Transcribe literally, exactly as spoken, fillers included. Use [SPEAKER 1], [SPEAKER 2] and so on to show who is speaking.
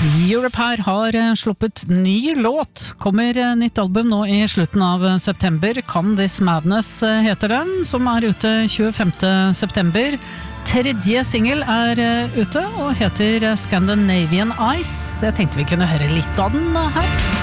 [SPEAKER 1] Europe her har sluppet ny låt. Kommer nytt album nå i slutten av september. Come This Madness heter den, som er ute tjuefemte september. Tredje single er ute og heter Scandinavian Ice. Jeg tenkte vi kunne høre litt av den her.